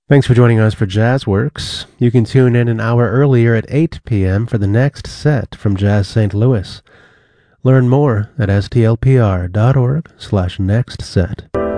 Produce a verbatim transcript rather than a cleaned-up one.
Thanks for joining us for JazzWorks. You can tune in an hour earlier at eight p.m. for the next set from Jazz Saint Louis. Learn more at s t l p r dot org slash next set.